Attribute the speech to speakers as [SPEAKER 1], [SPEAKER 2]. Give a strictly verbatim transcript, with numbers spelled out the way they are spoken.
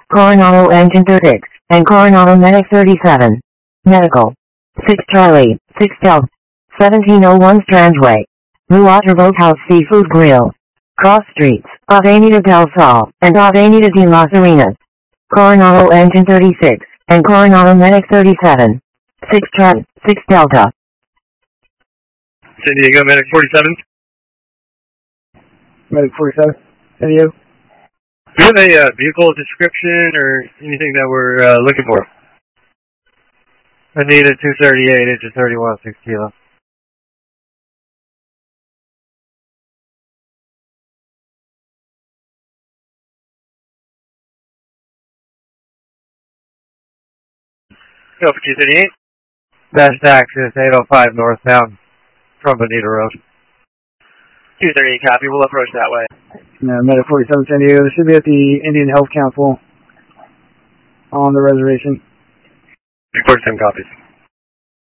[SPEAKER 1] Coronado Engine thirty-six, and Coronado Medic thirty-seven. Medical. six Charlie, six Delta. seventeen oh one Strandway. Blue Water Boathouse Seafood Grill. Cross Streets, Avenida del Sol, and Avenida de las Arenas. Coronado Engine thirty-six, and Coronado Medic thirty-seven. six Charlie, six Delta.
[SPEAKER 2] San Diego Medic forty-seven.
[SPEAKER 3] Medic forty-seven. San Diego.
[SPEAKER 2] Do you have a uh, vehicle description or anything that we're uh, looking for? I need a two thirty-eight, engine thirty-one, six kilo. Go for two thirty-eight. Dash access eight oh five northbound from Bonita Road. two thirty-eight copy, we'll approach that way.
[SPEAKER 3] No, Medic forty-seven San Diego. This should be at the Indian Health Council on the reservation.
[SPEAKER 2] forty-seven copies.